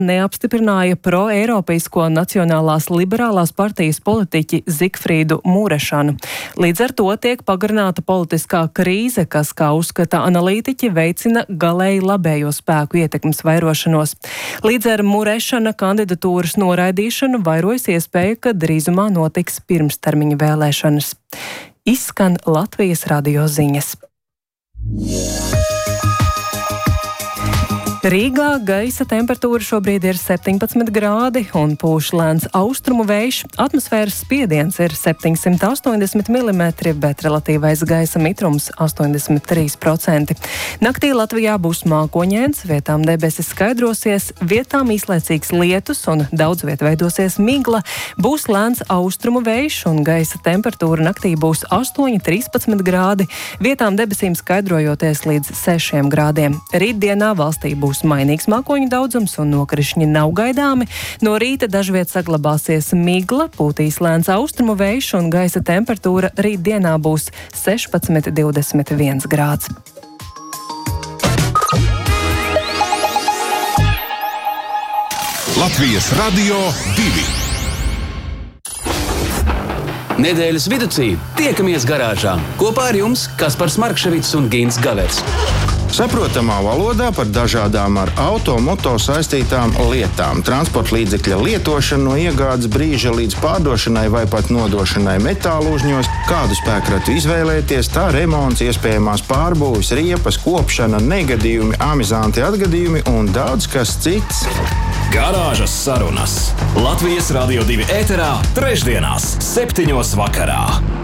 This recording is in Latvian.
neapstiprināja pro-eiropeisko Nacionālās liberālās partijas politiķi Zigfrīdu Murešanu. Līdz ar to tiek pagarināta politiskā krīze, kas, kā uzskata analītiķi, veicina galēji labējo spēku ietekmes vairošanos. Līdz ar Murešana kandidatūras noraidīšanu vairojas iespēja, ka drīzumā notiks pirmstermiņa vēlēšanas. Izskan Latvijas radio ziņas. Rīgā gaisa temperatūra šobrīd ir 17 grādi un pūš lēns austrumu vējš. Atmosfēras spiediens ir 780 mm, bet relatīvais gaisa mitrums 83%. Naktī Latvijā būs mākoņēns, vietām debesis skaidrosies, vietām īslaicīgs lietus un daudz viet veidosies migla. Būs lēns austrumu vējš un gaisa temperatūra naktī būs 8-13 grādi, vietām debesīm skaidrojoties līdz 6 grādiem. Rītdienā valstī būs mainīgs mākoņu daudzums un nokrišņi nav gaidāmi. No rīta dažviet saglabāsies migla, pūtīs lēns austrumu vējš un gaisa temperatūra rītdienā būs 16-21 grāds. Latvijas radio 2. Nedēļas viducī tiekamies garāžā. Kopā ar jums Kaspars Markševics un Gins Gavers. Saprotamā valodā par dažādām ar auto-moto saistītām lietām. Transporta līdzekļa lietošana no iegādes brīža līdz pārdošanai vai pat nodošanai metālu uzņos, kādu spēkratu izvēlēties, tā remonts, iespējamās pārbūves, riepas, kopšana, negadījumi, amizanti atgadījumi un daudz kas cits. Garāžas sarunas Latvijas radio 2 ēterā trešdienās 7 vakarā.